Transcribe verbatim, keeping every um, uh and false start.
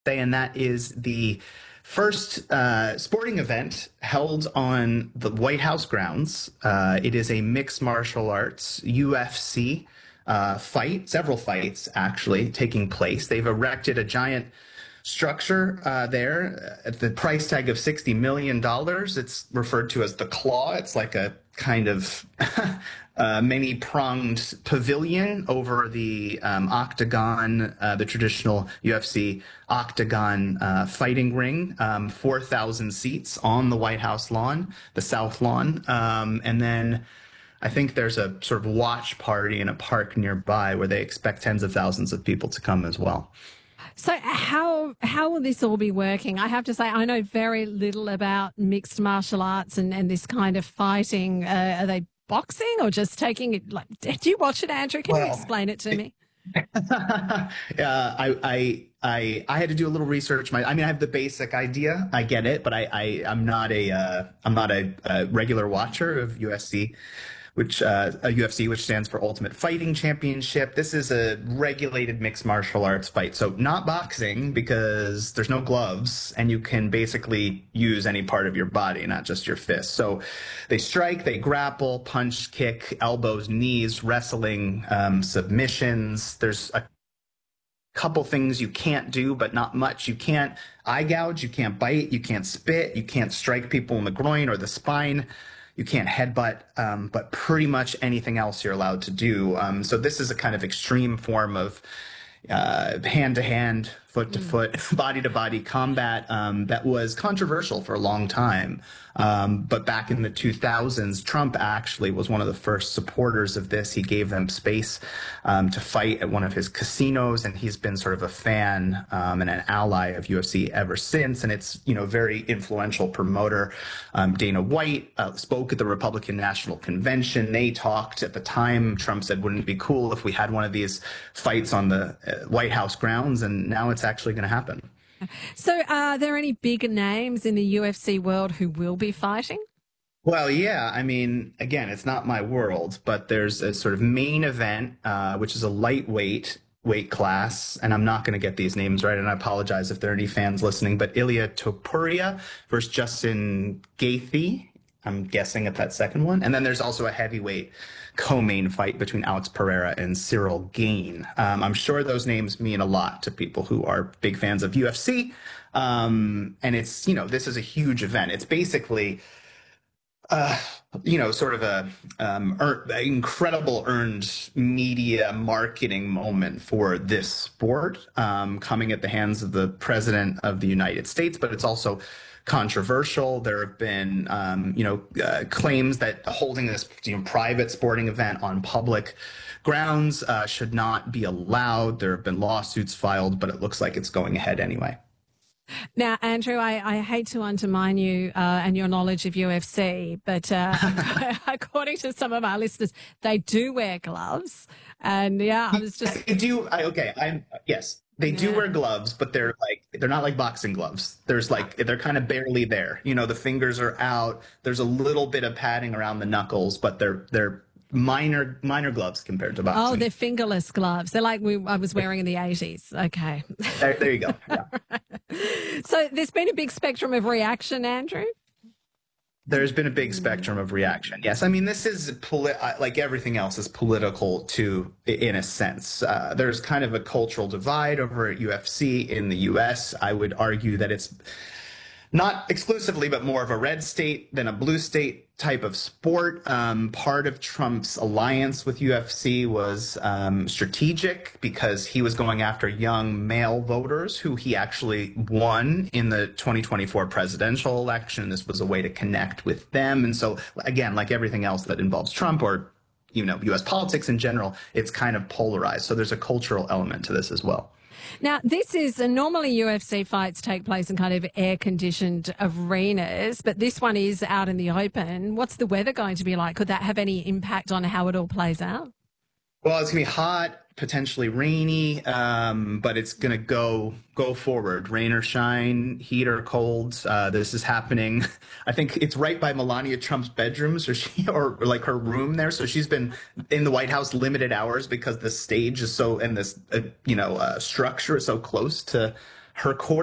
and that is the first uh, sporting event held on the White House grounds. Uh, it is a mixed martial arts U F C uh, fight, several fights actually taking place. They've erected a giant structure uh, there at the price tag of sixty million dollars. It's referred to as the Claw. It's like a kind of uh, many-pronged pavilion over the um, octagon, uh, the traditional U F C octagon uh, fighting ring, um, four thousand seats on the White House lawn, the South Lawn. Um, and then I think there's a sort of watch party in a park nearby where they expect tens of thousands of people to come as well. So how how will this all be working? I have to say, I know very little about mixed martial arts and, and this kind of fighting. Uh, are they boxing or just taking it? Like, do you watch it, Andrew? Can well, you explain it to me? uh, I, I I I had to do a little research. My, I mean, I have the basic idea. I get it, but I, I I'm not a uh, I'm not a, a regular watcher of U F C. Which uh, a U F C, which stands for Ultimate Fighting Championship. This is a regulated mixed martial arts fight. So not boxing because there's no gloves and you can basically use any part of your body, not just your fists. So they strike, they grapple, punch, kick, elbows, knees, wrestling, um, submissions. There's a couple things you can't do, but not much. You can't eye gouge, you can't bite, you can't spit, you can't strike people in the groin or the spine. You can't headbutt, um, but pretty much anything else you're allowed to do. Um, so this is a kind of extreme form of uh, hand-to-hand, foot-to-foot, body-to-body combat um, that was controversial for a long time. Um, but back in the two thousands, Trump actually was one of the first supporters of this. He gave them space um, to fight at one of his casinos, and he's been sort of a fan um, and an ally of U F C ever since. And it's, you know, very influential promoter. Um, Dana White uh, spoke at the Republican National Convention. They talked at the time. Trump said, wouldn't it be cool if we had one of these fights on the uh, White House grounds? And now it's actually going to happen. So are there any big names in the U F C world who will be fighting? Well, yeah. I mean, again, it's not my world, but there's a sort of main event, uh, which is a lightweight weight class, and I'm not going to get these names right, and I apologize if there are any fans listening, but Ilia Topuria versus Justin Gaethje. I'm guessing at that second one. And then there's also a heavyweight co-main fight between Alex Pereira and Cyril Gane. Um, I'm sure those names mean a lot to people who are big fans of U F C. Um, and it's, you know, this is a huge event. It's basically, uh, you know, sort of a um, er, incredible earned media marketing moment for this sport um, coming at the hands of the President of the United States. But it's also controversial. There have been, um, you know, uh, claims that holding this, you know, private sporting event on public grounds uh, should not be allowed. There have been lawsuits filed, but it looks like it's going ahead anyway. Now, Andrew, I, I hate to undermine you uh, and your knowledge of U F C, but uh, according to some of our listeners, they do wear gloves. And yeah, I was just. They do. I, okay. I'm yes. They do yeah. wear gloves, but they're like, they're not like boxing gloves. There's like, they're kind of barely there. You know, the fingers are out. There's a little bit of padding around the knuckles, but they're, they're minor, minor gloves compared to boxing. Oh, they're fingerless gloves. They're like we, I was wearing in the eighties. Okay. There, there you go. Yeah. So there's been a big spectrum of reaction, Andrew. There's been a big spectrum of reaction. Yes. I mean, this is poli- like everything else is political too, in a sense. Uh, there's kind of a cultural divide over at U F C in the U S. I would argue that it's not exclusively, but more of a red state than a blue state type of sport. Um, part of Trump's alliance with U F C was um, strategic because he was going after young male voters who he actually won in the twenty twenty-four presidential election. This was a way to connect with them. And so, again, like everything else that involves Trump or, you know, U S politics in general, it's kind of polarized. So there's a cultural element to this as well. Now, this is uh, normally U F C fights take place in kind of air-conditioned arenas, but this one is out in the open. What's the weather going to be like? Could that have any impact on how it all plays out? Well, it's going to be hot, potentially rainy, um, but it's going to go go forward, rain or shine, heat or cold. Uh, this is happening. I think it's right by Melania Trump's bedroom, so she or, or like her room there. So she's been in the White House limited hours because the stage is so and this uh, you know uh, structure is so close to her quarter